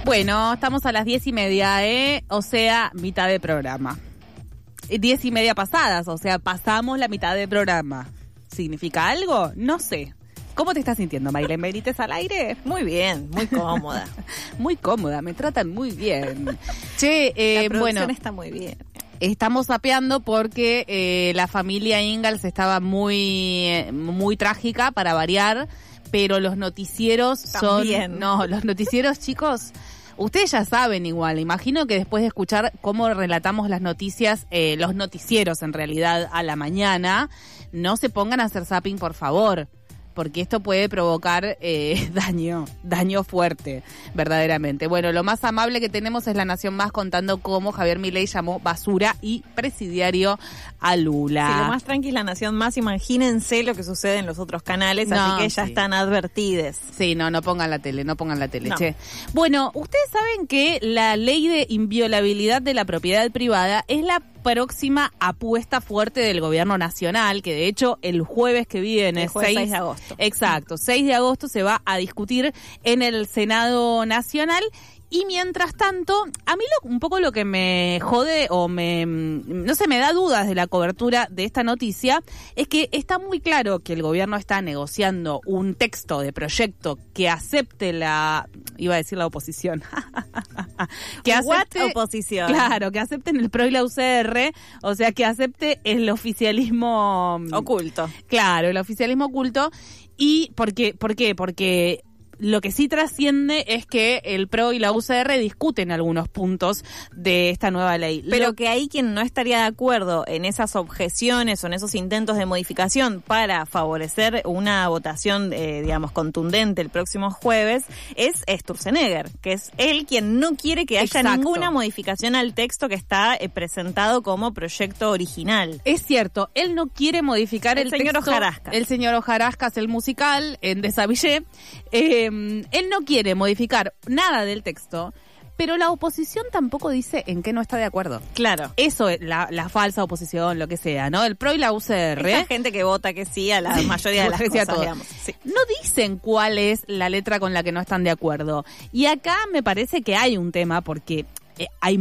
Bueno, estamos a las 10:30, o sea, mitad de programa. 10:30 pasadas, o sea, pasamos la mitad del programa. ¿Significa algo? No sé. ¿Cómo te estás sintiendo, Maylene Benítez, al aire? Muy bien, muy cómoda. Muy cómoda, me tratan muy bien. Che, la producción bueno, está muy bien. Estamos sapeando porque la familia Ingalls estaba muy trágica, para variar, pero los noticieros También. los noticieros, chicos, ustedes ya saben igual. Imagino que después de escuchar cómo relatamos las noticias, los noticieros en realidad a la mañana, no se pongan a hacer zapping, por favor, porque esto puede provocar daño fuerte, verdaderamente. Bueno, lo más amable que tenemos es La Nación Más, contando cómo Javier Milei llamó basura y presidiario a Lula. Sí, lo más tranqui es La Nación Más. Imagínense lo que sucede en los otros canales, así que ya están advertides. Sí, no pongan la tele, no. Che. Bueno, ustedes saben que la ley de inviolabilidad de la propiedad privada es la próxima apuesta fuerte del gobierno nacional, que de hecho el jueves que viene, el jueves 6 de agosto. Exacto, 6 de agosto se va a discutir en el Senado Nacional. Y mientras tanto, a mí un poco lo que me jode o me da dudas de la cobertura de esta noticia es que está muy claro que el gobierno está negociando un texto de proyecto que acepte la oposición. Que acepte oposición. Claro, que acepten el PRO y la UCR, o sea, que acepte el oficialismo oculto. Claro, el oficialismo oculto. ¿Y por qué? Porque lo que sí trasciende es que el PRO y la UCR discuten algunos puntos de esta nueva ley. Pero que hay quien no estaría de acuerdo en esas objeciones o en esos intentos de modificación para favorecer una votación, contundente el próximo jueves, es Sturzenegger, que es él quien no quiere que haya ninguna modificación al texto que está presentado como proyecto original. Es cierto, él no quiere modificar el señor texto. Hojarascas. El señor Hojarascas, el musical, en Desavillé. Él no quiere modificar nada del texto, pero la oposición tampoco dice en qué no está de acuerdo. Claro. Eso es la falsa oposición, lo que sea, ¿no? El PRO y la UCR. Esa gente que vota que sí a la mayoría de las cosas, digamos. Sí. No dicen cuál es la letra con la que no están de acuerdo. Y acá me parece que hay un tema, porque hay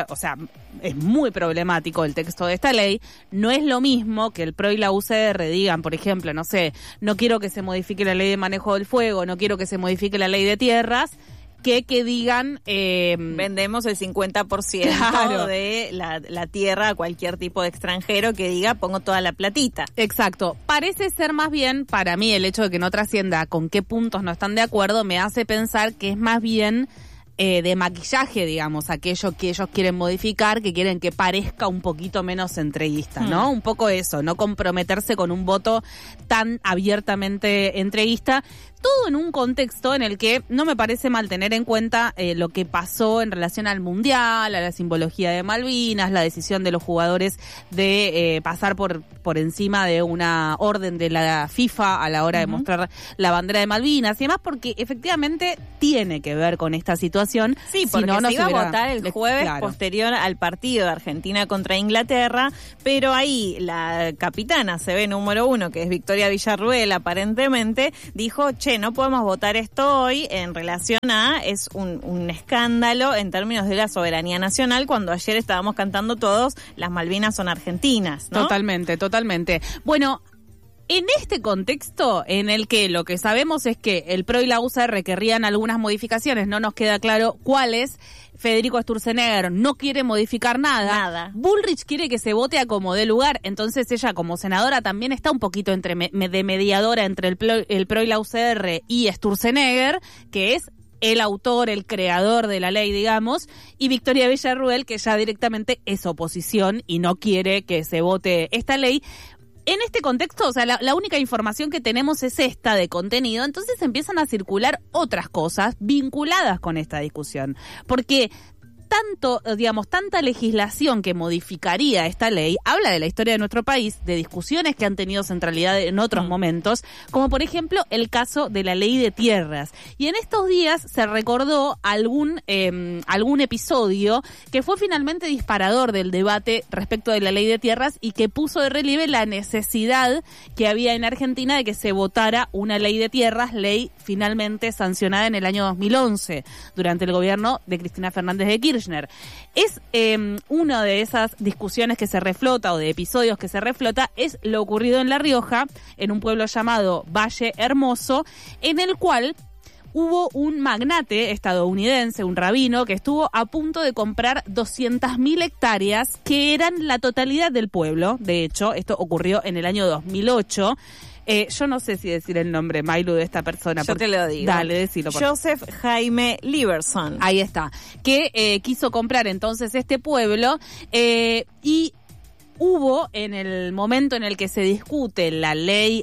es muy problemático el texto de esta ley. No es lo mismo que el PRO y la UCR digan, por ejemplo, no quiero que se modifique la ley de manejo del fuego, no quiero que se modifique la ley de tierras, que digan vendemos el 50% claro, de la tierra a cualquier tipo de extranjero, que diga pongo toda la platita. Exacto. Parece ser más bien, para mí, el hecho de que no trascienda con qué puntos no están de acuerdo, me hace pensar que es más bien de maquillaje, digamos, aquello que ellos quieren modificar, que quieren que parezca un poquito menos entreguista, ¿no? Un poco eso, no comprometerse con un voto tan abiertamente entreguista. Todo en un contexto en el que no me parece mal tener en cuenta lo que pasó en relación al Mundial, a la simbología de Malvinas, la decisión de los jugadores de pasar por encima de una orden de la FIFA a la hora de mostrar la bandera de Malvinas y demás, porque efectivamente tiene que ver con esta situación. Sí, porque se iba a votar el jueves posterior al partido de Argentina contra Inglaterra, pero ahí la capitana CB número 1, que es Victoria Villarruel, aparentemente, dijo, no podemos votar esto hoy en relación a, es un escándalo en términos de la soberanía nacional, cuando ayer estábamos cantando todos, las Malvinas son argentinas, ¿no? Totalmente. Bueno, en este contexto en el que lo que sabemos es que el PRO y la UCR querrían algunas modificaciones, no nos queda claro cuáles. Federico Sturzenegger no quiere modificar nada. Bullrich quiere que se vote a como dé lugar, entonces ella como senadora también está un poquito de mediadora entre el PRO y la UCR y Sturzenegger, que es el autor, el creador de la ley, digamos, y Victoria Villarruel, que ya directamente es oposición y no quiere que se vote esta ley. En este contexto, o sea, la única información que tenemos es esta de contenido, entonces empiezan a circular otras cosas vinculadas con esta discusión. Porque tanta legislación que modificaría esta ley, habla de la historia de nuestro país, de discusiones que han tenido centralidad en otros momentos, como por ejemplo el caso de la ley de tierras. Y en estos días se recordó algún episodio que fue finalmente disparador del debate respecto de la ley de tierras y que puso de relieve la necesidad que había en Argentina de que se votara una ley de tierras, ley finalmente sancionada en el año 2011 durante el gobierno de Cristina Fernández de Kirchner. Es una de esas discusiones que se reflota o de episodios que se reflota es lo ocurrido en La Rioja, en un pueblo llamado Valle Hermoso, en el cual hubo un magnate estadounidense, un rabino, que estuvo a punto de comprar 200.000 hectáreas, que eran la totalidad del pueblo. De hecho, esto ocurrió en el año 2008. Yo no sé si decir el nombre, Mailu, de esta persona. Yo te lo digo. Dale, decilo. Joseph Jaime Lieberson. Ahí está. Que quiso comprar entonces este pueblo y hubo, en el momento en el que se discute la ley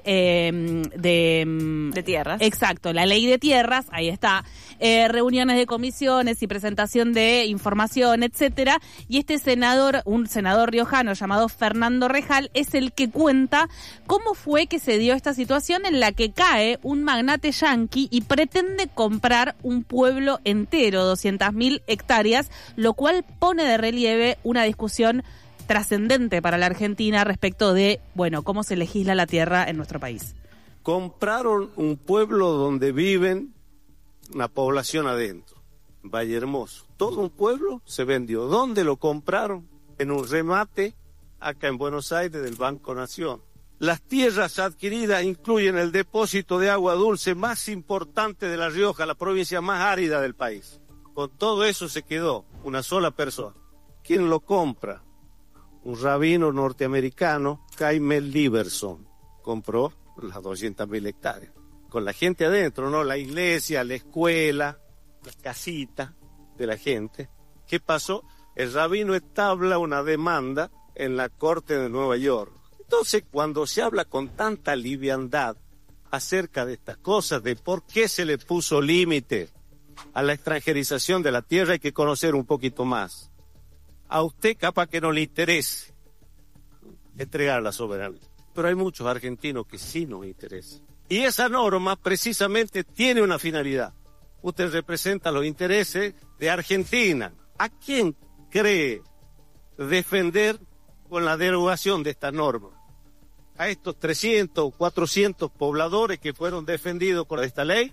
de tierras. Exacto, la ley de tierras, ahí está, reuniones de comisiones y presentación de información, etcétera, y un senador riojano llamado Fernando Rejal es el que cuenta cómo fue que se dio esta situación en la que cae un magnate yanqui y pretende comprar un pueblo entero, 200.000 hectáreas, lo cual pone de relieve una discusión trascendente para la Argentina respecto de, cómo se legisla la tierra en nuestro país. Compraron un pueblo donde viven una población adentro, Valle Hermoso. Todo un pueblo se vendió. ¿Dónde lo compraron? En un remate acá en Buenos Aires del Banco Nación. Las tierras adquiridas incluyen el depósito de agua dulce más importante de La Rioja, la provincia más árida del país. Con todo eso se quedó una sola persona. ¿Quién lo compra? Un rabino norteamericano, Jaime Lieberson, compró las 200.000 hectáreas. Con la gente adentro, ¿no? La iglesia, la escuela, la casita de la gente. ¿Qué pasó? El rabino entabla una demanda en la corte de Nueva York. Entonces, cuando se habla con tanta liviandad acerca de estas cosas, de por qué se le puso límite a la extranjerización de la tierra, hay que conocer un poquito más. A usted capaz que no le interese entregar la soberanía, pero hay muchos argentinos que sí nos interesa. Y esa norma precisamente tiene una finalidad. Usted representa los intereses de Argentina. ¿A quién cree defender con la derogación de esta norma? ¿A estos 300 o 400 pobladores que fueron defendidos por esta ley?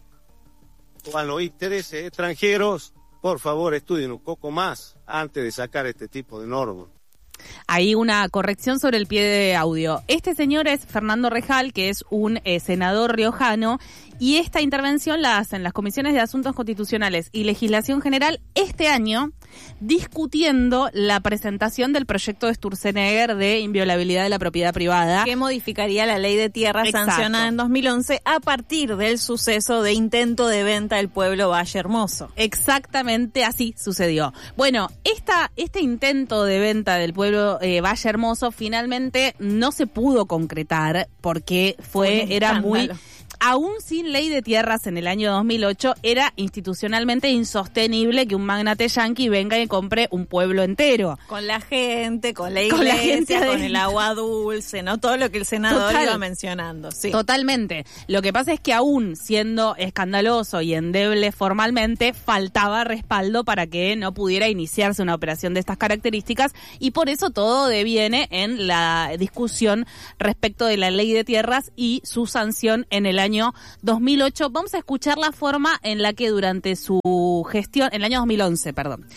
¿O a los intereses extranjeros? Por favor, estudien un poco más antes de sacar este tipo de normas. Hay una corrección sobre el pie de audio. Este señor es Fernando Rejal, que es un senador riojano, y esta intervención la hacen las comisiones de Asuntos Constitucionales y Legislación General este año, discutiendo la presentación del proyecto de Sturzenegger de inviolabilidad de la propiedad privada. Que modificaría la ley de tierras sancionada en 2011 a partir del suceso de intento de venta del pueblo Valle Hermoso. Exactamente así sucedió. Bueno, este intento de venta del pueblo Valle Hermoso finalmente no se pudo concretar porque era muy... Aún sin ley de tierras en el año 2008, era institucionalmente insostenible que un magnate yanqui venga y compre un pueblo entero. Con la gente, con la iglesia, con el agua dulce, ¿no? Todo lo que el senador iba mencionando. Sí. Totalmente. Lo que pasa es que aún siendo escandaloso y endeble formalmente, faltaba respaldo para que no pudiera iniciarse una operación de estas características, y por eso todo deviene en la discusión respecto de la ley de tierras y su sanción en el año 2008. Vamos a escuchar la forma en la que durante su gestión, en el año 2011,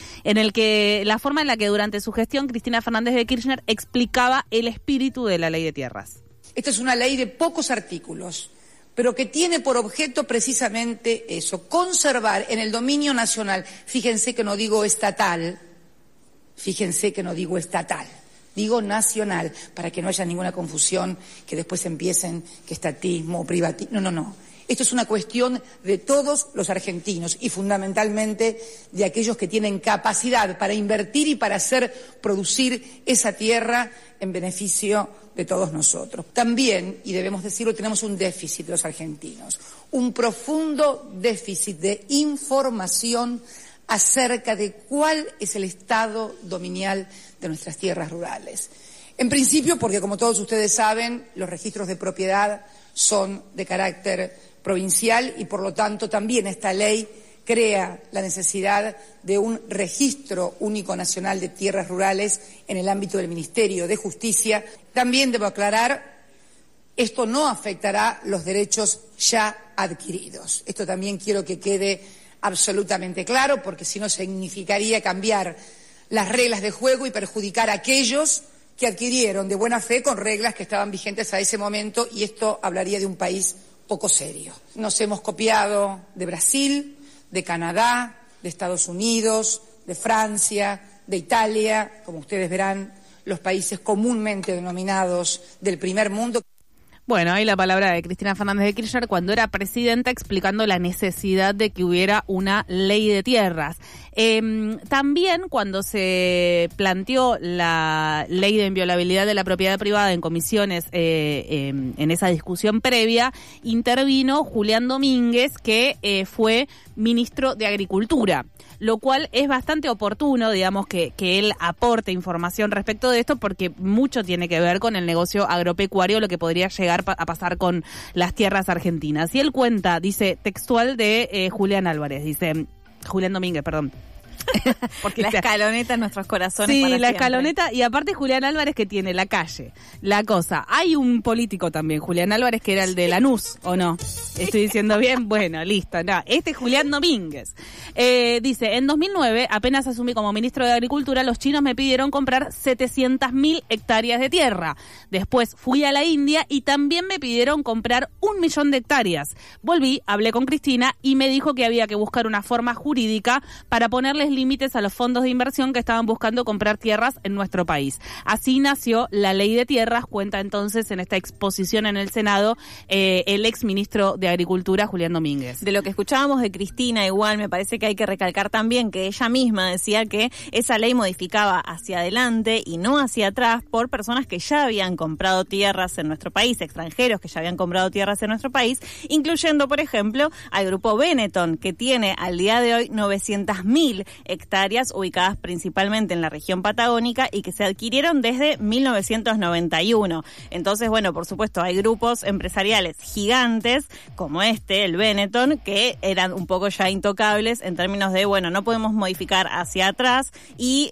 la forma en la que durante su gestión Cristina Fernández de Kirchner explicaba el espíritu de la ley de tierras. Esta es una ley de pocos artículos, pero que tiene por objeto precisamente eso, conservar en el dominio nacional, fíjense que no digo estatal, digo nacional, para que no haya ninguna confusión, que después empiecen que estatismo, privatismo. No. Esto es una cuestión de todos los argentinos y fundamentalmente de aquellos que tienen capacidad para invertir y para hacer producir esa tierra en beneficio de todos nosotros. También, y debemos decirlo, tenemos un déficit los argentinos, un profundo déficit de información acerca de cuál es el estado dominial de nuestras tierras rurales. En principio, porque como todos ustedes saben, los registros de propiedad son de carácter provincial y por lo tanto también esta ley crea la necesidad de un registro único nacional de tierras rurales en el ámbito del Ministerio de Justicia. También debo aclarar, esto no afectará los derechos ya adquiridos. Esto también quiero que quede absolutamente claro, porque si no significaría cambiar las reglas de juego y perjudicar a aquellos que adquirieron de buena fe con reglas que estaban vigentes a ese momento, y esto hablaría de un país poco serio. Nos hemos copiado de Brasil, de Canadá, de Estados Unidos, de Francia, de Italia, como ustedes verán, los países comúnmente denominados del primer mundo. Bueno, ahí la palabra de Cristina Fernández de Kirchner cuando era presidenta explicando la necesidad de que hubiera una ley de tierras. También cuando se planteó la ley de inviolabilidad de la propiedad privada en comisiones, en esa discusión previa, intervino Julián Domínguez, que fue ministro de Agricultura, lo cual es bastante oportuno, digamos, que él aporte información respecto de esto, porque mucho tiene que ver con el negocio agropecuario, lo que podría llegar a pasar con las tierras argentinas. Y él cuenta, dice, textual de Julián Domínguez, perdón. Porque la escaloneta en nuestros corazones. Sí, para la siempre. escaloneta, y aparte Julián Álvarez que tiene la calle, la cosa. Hay un político también, Julián Álvarez, que era el de Lanús, ¿o no? ¿Estoy diciendo bien? Bueno, listo. No, este es Julián Domínguez. Dice, en 2009, apenas asumí como ministro de Agricultura, los chinos me pidieron comprar 700.000 hectáreas de tierra. Después fui a la India y también me pidieron comprar 1 millón de hectáreas. Volví, hablé con Cristina y me dijo que había que buscar una forma jurídica para ponerles límites a los fondos de inversión que estaban buscando comprar tierras en nuestro país. Así nació la ley de tierras, cuenta entonces en esta exposición en el Senado el ex ministro de Agricultura, Julián Domínguez. De lo que escuchábamos de Cristina, igual me parece que hay que recalcar también que ella misma decía que esa ley modificaba hacia adelante y no hacia atrás por personas que ya habían comprado tierras en nuestro país, extranjeros que ya habían comprado tierras en nuestro país, incluyendo, por ejemplo, al grupo Benetton, que tiene al día de hoy 900.000 hectáreas ubicadas principalmente en la región patagónica y que se adquirieron desde 1991. Entonces, bueno, por supuesto, hay grupos empresariales gigantes como el Benetton, que eran un poco ya intocables en términos de, bueno, no podemos modificar hacia atrás y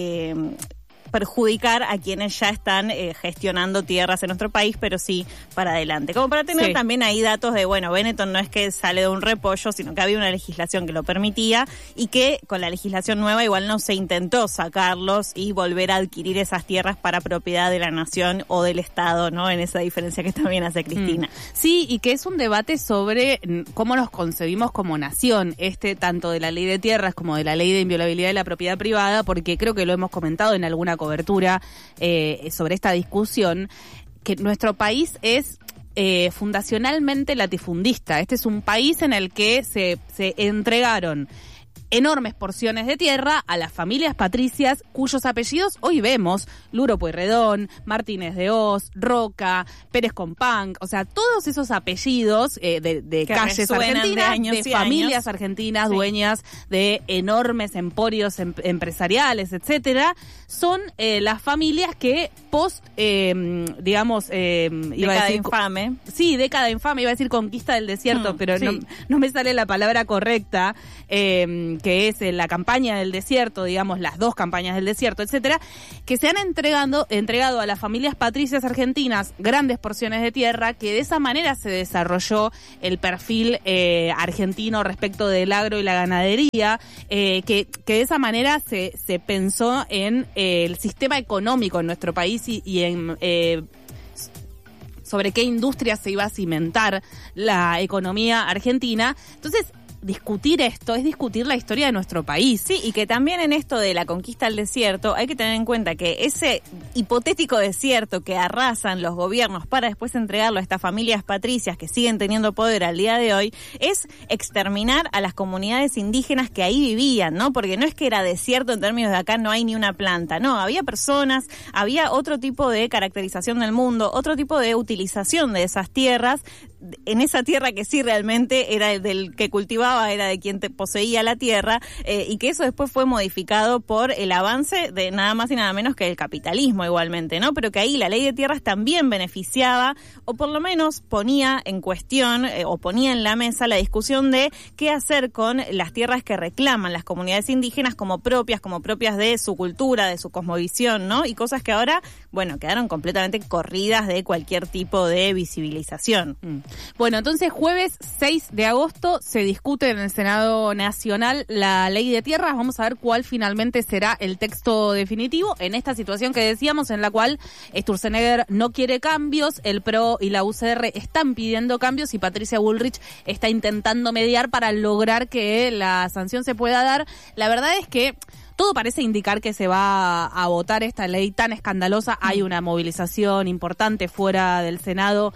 perjudicar a quienes ya están gestionando tierras en nuestro país, pero sí para adelante. Como para tener también ahí datos de, bueno, Benetton no es que sale de un repollo, sino que había una legislación que lo permitía y que con la legislación nueva igual no se intentó sacarlos y volver a adquirir esas tierras para propiedad de la nación o del Estado, ¿no? En esa diferencia que también hace Cristina. Sí, y que es un debate sobre cómo nos concebimos como nación, tanto de la ley de tierras como de la ley de inviolabilidad de la propiedad privada, porque creo que lo hemos comentado en alguna cobertura sobre esta discusión, que nuestro país es fundacionalmente latifundista. Este es un país en el que se entregaron enormes porciones de tierra a las familias patricias cuyos apellidos hoy vemos: Luro Pueyrredón, Martínez de Hoz, Roca, Pérez Companc, o sea, todos esos apellidos de calles argentinas, de familias argentinas, dueñas de enormes emporios empresariales, etcétera, son las familias que década infame. Sí, década infame, iba a decir conquista del desierto, pero sí. no me sale la palabra correcta, que es la campaña del desierto, digamos, las 2 campañas del desierto, etcétera, que se han entregado a las familias patricias argentinas grandes porciones de tierra, que de esa manera se desarrolló el perfil argentino respecto del agro y la ganadería, que de esa manera se pensó en el sistema económico en nuestro país y en sobre qué industria se iba a cimentar la economía argentina. Entonces, discutir esto es discutir la historia de nuestro país. Sí, y que también en esto de la conquista del desierto hay que tener en cuenta que ese hipotético desierto que arrasan los gobiernos para después entregarlo a estas familias patricias que siguen teniendo poder al día de hoy es exterminar a las comunidades indígenas que ahí vivían, ¿no? Porque no es que era desierto en términos de acá no hay ni una planta, no, había personas, había otro tipo de caracterización del mundo, otro tipo de utilización de esas tierras en esa tierra que sí realmente era del que cultivaba, era de quien poseía la tierra, y que eso después fue modificado por el avance de nada más y nada menos que el capitalismo igualmente, ¿no? Pero que ahí la ley de tierras también beneficiaba, o por lo menos ponía en cuestión, o ponía en la mesa la discusión de qué hacer con las tierras que reclaman las comunidades indígenas como propias de su cultura, de su cosmovisión, ¿no? Y cosas que ahora, bueno, quedaron completamente corridas de cualquier tipo de visibilización. Bueno, entonces jueves 6 de agosto se discute en el Senado Nacional la ley de tierras. Vamos a ver cuál finalmente será el texto definitivo en esta situación que decíamos, en la cual Sturzenegger no quiere cambios, el PRO y la UCR están pidiendo cambios y Patricia Bullrich está intentando mediar para lograr que la sanción se pueda dar. La verdad es que todo parece indicar que se va a votar esta ley tan escandalosa. Hay una movilización importante fuera del Senado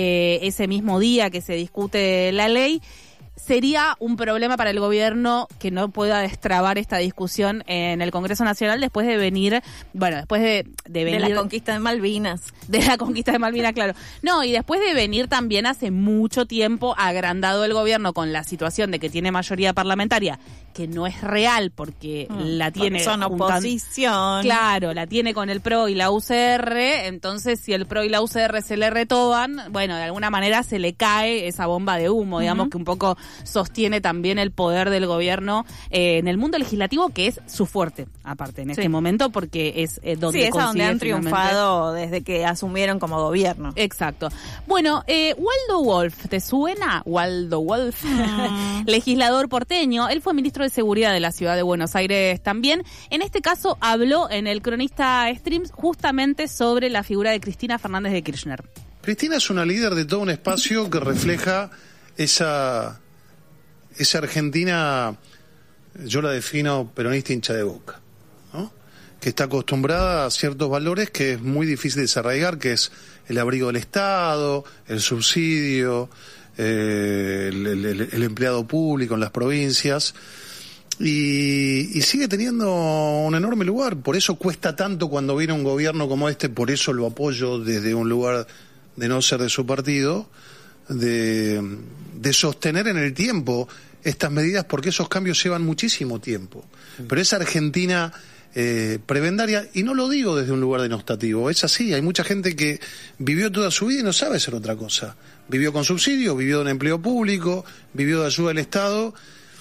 ese mismo día que se discute la ley. Sería un problema para el gobierno que no pueda destrabar esta discusión en el Congreso Nacional después de venir, después de venir... De la conquista de Malvinas. De la conquista de Malvinas, claro. No, y después de venir también hace mucho tiempo agrandado el gobierno con la situación de que tiene mayoría parlamentaria, que no es real porque la tiene... Son oposición. Claro, la tiene con el PRO y la UCR, entonces si el PRO y la UCR se le retoban, bueno, de alguna manera se le cae esa bomba de humo, digamos, que un poco sostiene también el poder del gobierno en el mundo legislativo, que es su fuerte, aparte, en este momento, porque es donde es donde han triunfado desde que asumieron como gobierno. Exacto. Bueno, Waldo Wolf, ¿te suena? Waldo Wolf, legislador porteño, él fue ministro de Seguridad de la Ciudad de Buenos Aires también. En este caso habló en el Cronista Streams justamente sobre la figura de Cristina Fernández de Kirchner. Cristina es una líder de todo un espacio que refleja esa Argentina, yo la defino peronista hincha de Boca, ¿no? Que está acostumbrada a ciertos valores que es muy difícil desarraigar, que es el abrigo del Estado, el subsidio, el empleado público en las provincias, y sigue teniendo un enorme lugar. Por eso cuesta tanto cuando viene un gobierno como este, por eso lo apoyo desde un lugar de no ser de su partido, de sostener en el tiempo estas medidas, porque esos cambios llevan muchísimo tiempo. Pero esa Argentina prebendaria, y no lo digo desde un lugar denostativo, es así. Hay mucha gente que vivió toda su vida y no sabe hacer otra cosa. Vivió con subsidio, vivió de un empleo público, vivió de ayuda del Estado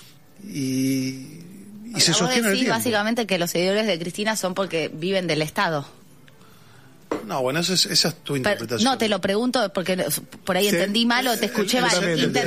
y se sostiene en el tiempo. Básicamente que los seguidores de Cristina son porque viven del Estado. No, bueno, esa es tu interpretación. No, te lo pregunto porque por ahí entendí mal o te escuché mal.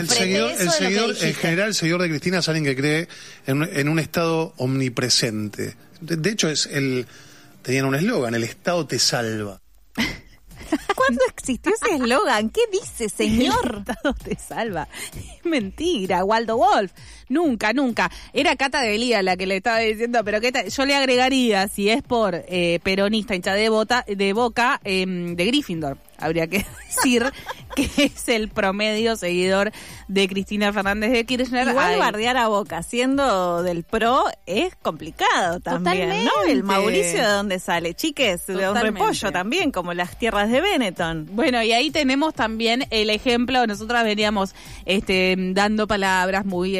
En general, el seguidor de Cristina es alguien que cree en un Estado omnipresente. De hecho, tenían un eslogan: el Estado te salva. ¿Cuándo existió ese eslogan? ¿Qué dice, señor? El Estado te salva. Mentira, Waldo Wolf. Nunca. Era Cata Delia la que le estaba diciendo, pero yo le agregaría, si es por peronista, hincha de Boca, de Gryffindor. Habría que decir que es el promedio seguidor de Cristina Fernández de Kirchner. Igual bardear a Boca siendo del PRO es complicado también, totalmente, ¿no? El Mauricio, ¿de dónde sale? Chiques, de un repollo también, como las tierras de Benetton. Bueno, y ahí tenemos también el ejemplo. Nosotras veníamos dando palabras muy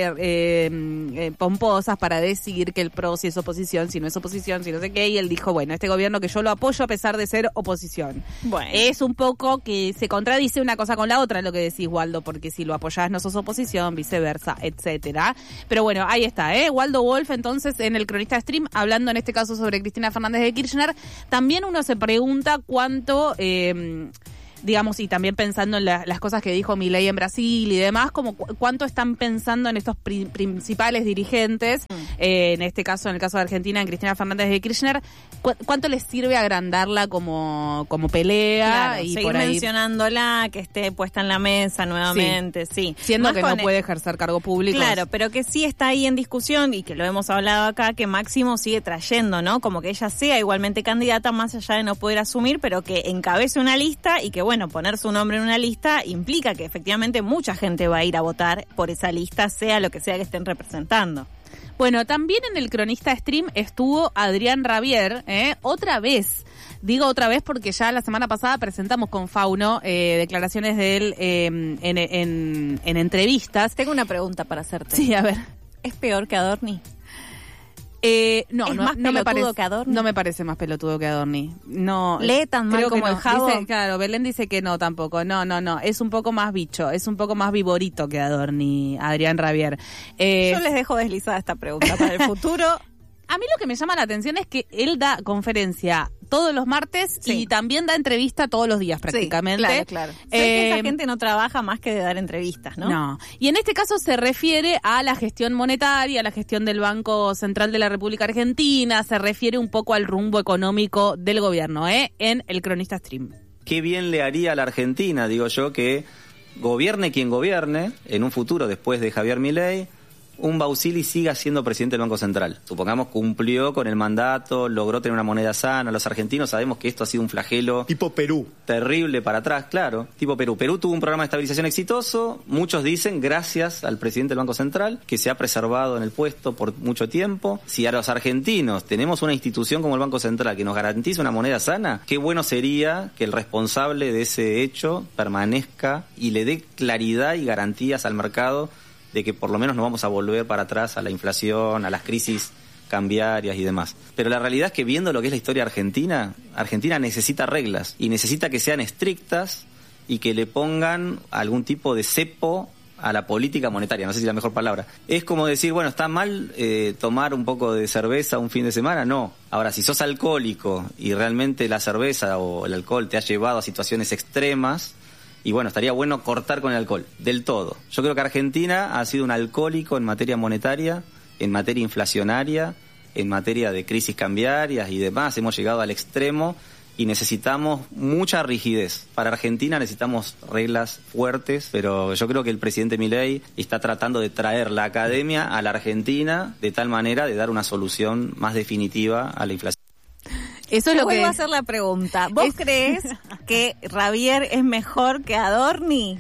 pomposas para decir que el PRO si es oposición, si no es oposición, si no sé qué, y él dijo, bueno, este gobierno que yo lo apoyo a pesar de ser oposición. Bueno. Es un poco que se contradice una cosa con la otra, lo que decís, Waldo, porque si lo apoyás no sos oposición, viceversa, etcétera. Pero bueno, ahí está, Waldo Wolf, entonces, en el Cronista Stream, hablando en este caso sobre Cristina Fernández de Kirchner. También uno se pregunta cuánto... digamos, y también pensando en las cosas que dijo Milei en Brasil y demás, como cuánto están pensando en estos principales dirigentes, en este caso, en el caso de Argentina, en Cristina Fernández de Kirchner, cuánto les sirve agrandarla como pelea, claro, y seguir por ahí mencionándola, que esté puesta en la mesa nuevamente, sí. Siendo más que no puede ejercer cargo público. Claro, pero que sí está ahí en discusión, y que lo hemos hablado acá, que Máximo sigue trayendo, ¿no? Como que ella sea igualmente candidata, más allá de no poder asumir, pero que encabece una lista, y que bueno, poner su nombre en una lista implica que efectivamente mucha gente va a ir a votar por esa lista, sea lo que sea que estén representando. Bueno, también en el Cronista Stream estuvo Adrián Rabier, otra vez. Digo otra vez porque ya la semana pasada presentamos con Fauno declaraciones de él en entrevistas. Tengo una pregunta para hacerte. Sí, a ver. ¿Es peor que Adorni? No me parece que Adorni. No me parece más pelotudo que Adorni. No. Lee tan mal como el Jabo. Claro, Belén dice que no tampoco. No. Es un poco más bicho, es un poco más viborito que Adorni, Adrián Rabier. Yo les dejo deslizada esta pregunta para el futuro. A mí lo que me llama la atención es que él da conferencia todos los martes y también da entrevista todos los días prácticamente. Sí, claro. Sé que esa gente no trabaja más que de dar entrevistas, ¿no? No. Y en este caso se refiere a la gestión monetaria, a la gestión del Banco Central de la República Argentina, se refiere un poco al rumbo económico del gobierno, en el Cronista Stream. Qué bien le haría a la Argentina, digo yo, que gobierne quien gobierne, en un futuro después de Javier Milei, un Bausili siga siendo presidente del Banco Central. Supongamos cumplió con el mandato, logró tener una moneda sana. Los argentinos sabemos que esto ha sido un flagelo tipo Perú, terrible para atrás, claro, tipo Perú. Perú tuvo un programa de estabilización exitoso, muchos dicen gracias al presidente del Banco Central, que se ha preservado en el puesto por mucho tiempo. Si a los argentinos tenemos una institución como el Banco Central que nos garantiza una moneda sana, qué bueno sería que el responsable de ese hecho permanezca y le dé claridad y garantías al mercado de que por lo menos no vamos a volver para atrás a la inflación, a las crisis cambiarias y demás. Pero la realidad es que viendo lo que es la historia argentina, Argentina necesita reglas y necesita que sean estrictas y que le pongan algún tipo de cepo a la política monetaria, no sé si es la mejor palabra. Es como decir, bueno, ¿está mal tomar un poco de cerveza un fin de semana? No. Ahora, si sos alcohólico y realmente la cerveza o el alcohol te ha llevado a situaciones extremas, y bueno, estaría bueno cortar con el alcohol, del todo. Yo creo que Argentina ha sido un alcohólico en materia monetaria, en materia inflacionaria, en materia de crisis cambiarias y demás. Hemos llegado al extremo y necesitamos mucha rigidez. Para Argentina necesitamos reglas fuertes, pero yo creo que el presidente Milei está tratando de traer la academia a la Argentina de tal manera de dar una solución más definitiva a la inflación. Eso es lo que vuelvo a hacer la pregunta. ¿Vos crees que Rabier es mejor que Adorni?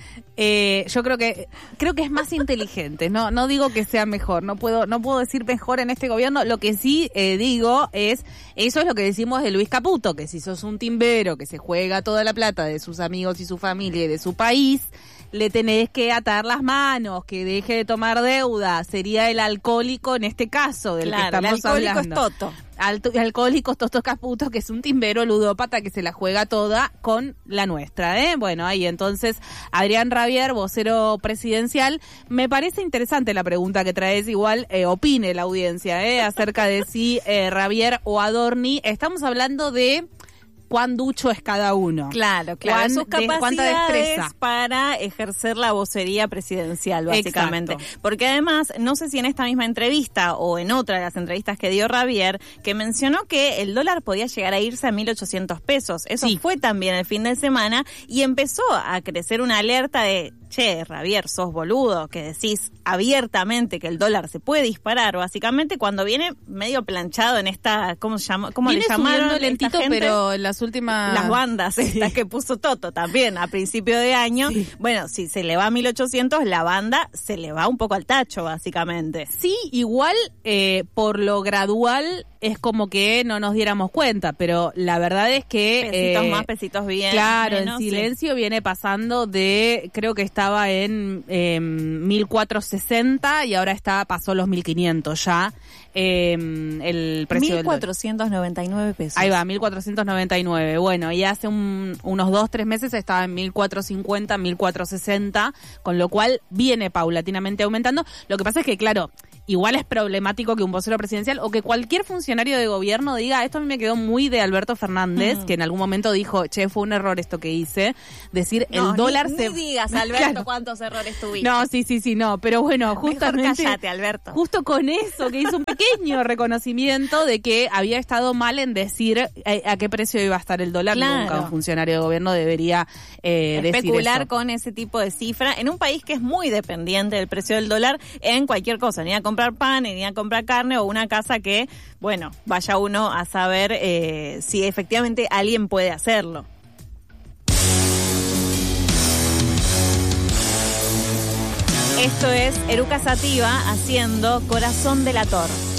Yo creo que es más inteligente. No digo que sea mejor. No puedo decir mejor en este gobierno. Lo que sí digo es, eso es lo que decimos de Luis Caputo, que si sos un timbero que se juega toda la plata de sus amigos y su familia y de su país, le tenés que atar las manos, que deje de tomar deuda. Sería el alcohólico en este caso del que estamos hablando. El alcohólico es Toto. Alcohólicos Toto Caputo, que es un timbero ludópata que se la juega toda con la nuestra, Bueno, ahí entonces Adrián Rabier, vocero presidencial. Me parece interesante la pregunta que traes, igual opine la audiencia, acerca de si Rabier o Adorni. Estamos hablando de cuán ducho es cada uno. Claro. Sus capacidades para ejercer la vocería presidencial, básicamente. Exacto. Porque además, no sé si en esta misma entrevista o en otra de las entrevistas que dio Rabier, que mencionó que el dólar podía llegar a irse a 1.800 pesos. Eso fue también el fin de semana y empezó a crecer una alerta de, che, Rabier, sos boludo, que decís abiertamente que el dólar se puede disparar, básicamente, cuando viene medio planchado en esta, ¿cómo se llama? ¿Cómo viene le llamaron? Subiendo lentito, pero en las últimas... Las bandas estas que puso Toto también a principio de año. Sí. Bueno, si se le va a 1.800, la banda se le va un poco al tacho, básicamente. Sí, igual por lo gradual es como que no nos diéramos cuenta, pero la verdad es que... Pesitos más, pesitos bien. Claro, menos, en silencio viene pasando de, creo que estaba en 1.460 y ahora pasó los 1.500 ya. El precio 1.499 pesos. Ahí va, 1.499. Bueno, y hace unos 2-3 meses estaba en 1.450, 1.460, con lo cual viene paulatinamente aumentando. Lo que pasa es que, claro, igual es problemático que un vocero presidencial o que cualquier funcionario de gobierno diga, esto a mí me quedó muy de Alberto Fernández, que en algún momento dijo, che, fue un error esto que hice, decir, el dólar ni digas, Alberto, cuántos errores tuviste. No, sí, no, pero bueno, justamente... Mejor cállate, Alberto. Justo con eso, que hizo un pequeño reconocimiento de que había estado mal en decir a qué precio iba a estar el dólar. Claro. Nunca un funcionario de gobierno debería especular decir eso. Con ese tipo de cifra, en un país que es muy dependiente del precio del dólar en cualquier cosa, ni a comprar pan, ni a comprar carne o una casa que, bueno, vaya uno a saber si efectivamente alguien puede hacerlo. Esto es Eruca Sativa haciendo Corazón Delator.